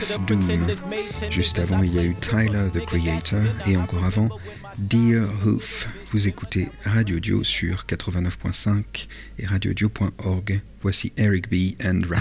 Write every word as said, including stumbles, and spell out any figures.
Doom. Juste avant, il y a eu Tyler, the Creator, et encore avant, Dear Hoof. Vous écoutez Radio Dio sur quatre-vingt-neuf point cinq et radio dio point org. Voici Eric B. and Rap.